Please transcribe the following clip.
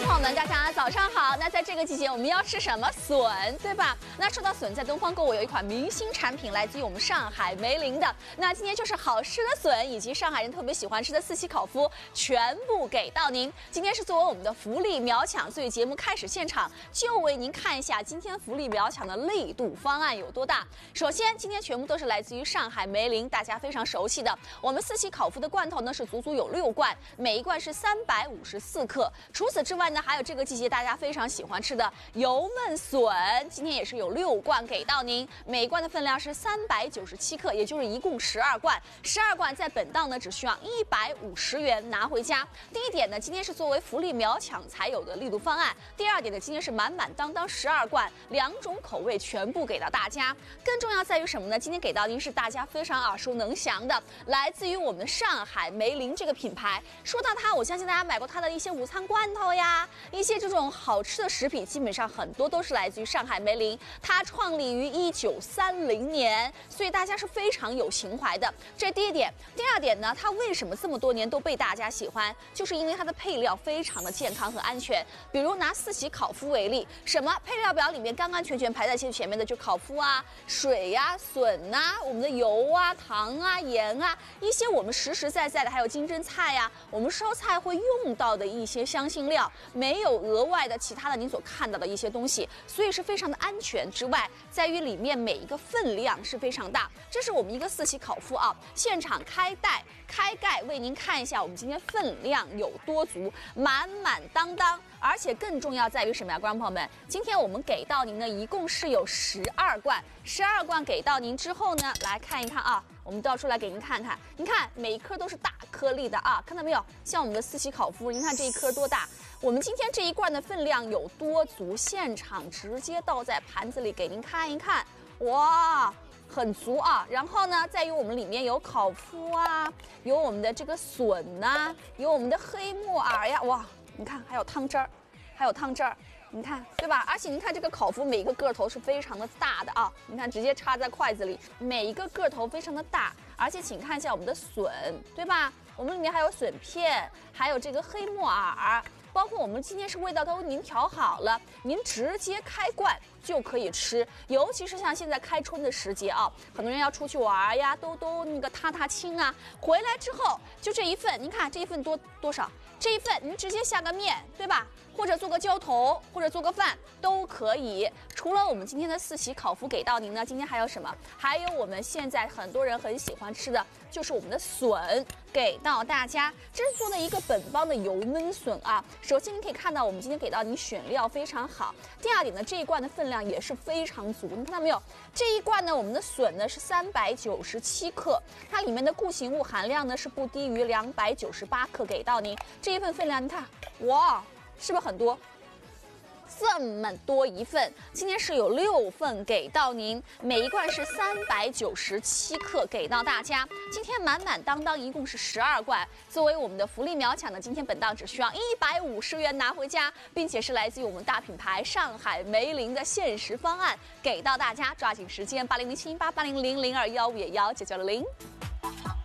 众朋友们，大家早上好。那在这个季节，我们要吃什么？笋，对吧？那说到笋，在东方购物有一款明星产品，来自于我们上海梅林的。那今天就是好吃的笋，以及上海人特别喜欢吃的四喜烤麸，全部给到您。今天是作为我们的福利秒抢，所以节目开始现场就为您看一下今天福利秒抢的力度方案有多大。首先，今天全部都是来自于上海梅林，大家非常熟悉的。我们四喜烤麸的罐头呢是足足有6罐，每一罐是354克。除此之外呢，还有这个季节大家非常喜欢吃的油焖笋，今天也是有6罐给到您，每一罐的分量是397克，也就是一共12罐。12罐在本档呢只需要150元拿回家。第一点呢，今天是作为福利秒抢才有的力度方案。第二点呢，今天是满满当当12罐，2种口味全部给到大家。更重要在于什么呢？今天给到您是大家非常耳熟能详的，来自于我们的上海梅林这个品牌。说到它，我相信大家买过它的一些午餐罐头呀，一些这种好吃的食品，基本上很多都是来自于上海梅林。它创立于1930年，所以大家是非常有情怀的。这是第一点。第二点呢，它为什么这么多年都被大家喜欢？就是因为它的配料非常的健康和安全。比如拿四喜烤麸为例，什么配料表里面干全排在前面的就烤麸啊、水呀、笋啊、我们的油啊、糖啊、盐啊，一些我们实实在在的，还有金针菜呀，我们烧菜会用到的一些香辛料，没有额外的其他的您所看到的一些东西，所以是非常的安全。之外，在于里面每一个分量是非常大。这是我们一个四喜烤麸啊，现场开盖为您看一下我们今天分量有多足，满满当当。而且更重要在于什么呀，观众朋友们？今天我们给到您呢，一共是有12罐，12罐给到您之后呢，来看一看啊，我们倒出来给您看看，您看每一颗都是大颗粒的啊，看到没有？像我们的四喜烤麸，您看这一颗多大？我们今天这一罐的分量有多足？现场直接倒在盘子里给您看一看，哇！很足啊，然后呢，在于我们里面有烤麸啊，有我们的这个笋呐，有我们的黑木耳呀，哇，你看还有汤汁儿，你看对吧？而且您看这个烤麸每一个个头是非常的大的啊，你看直接插在筷子里，每一个个头非常的大，而且请看一下我们的笋，对吧？我们里面还有笋片，还有这个黑木耳。包括我们今天是味道都您调好了，您直接开罐就可以吃。尤其是像现在开春的时节啊，很多人要出去玩呀，都那个踏青啊，回来之后就这一份，您看这一份多少？这一份您直接下个面，对吧？或者做个浇头，或者做个饭都可以。除了我们今天的四喜烤麸给到您呢，今天还有什么？还有我们现在很多人很喜欢吃的，就是我们的笋给到大家。这是做的一个本帮的油焖笋啊。首先您可以看到，我们今天给到您选料非常好。第二点呢，这一罐的分量也是非常足，你看到没有？这一罐呢，我们的笋呢是397克，它里面的固形物含量呢是不低于298克给到您。这一份分量，你看，哇！是不是很多？这么多一份，今天是有6份给到您，每一罐是397克给到大家。今天满满当当一共是12罐，作为我们的福利秒抢呢，今天本档只需要150元拿回家，并且是来自于我们大品牌上海梅林的限时方案给到大家，抓紧时间80071880000215也1990。